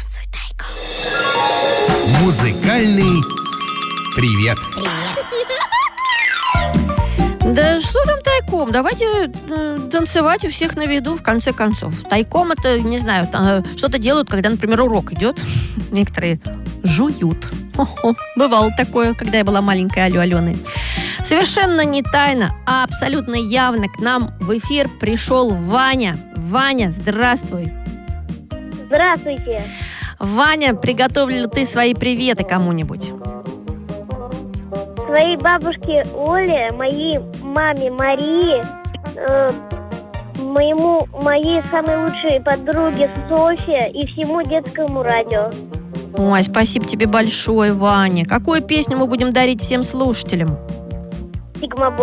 Танцуй, тайко. Музыкальный привет. Да что там тайком? Давайте танцевать у всех на виду, в конце концов. Тайком это, не знаю, что-то делают, когда, например, урок идет. Некоторые жуют. Бывало такое, когда я была маленькой Аленой. Совершенно не тайно, а абсолютно явно к нам в эфир пришел Ваня. Ваня, здравствуй. Здравствуйте. Ваня, приготовил ли ты свои приветы кому-нибудь? Своей бабушке Оле, моей маме Марии, моей самой лучшей подруге Софье и всему детскому радио. Ой, спасибо тебе большое, Ваня. Какую песню мы будем дарить всем слушателям? Сигма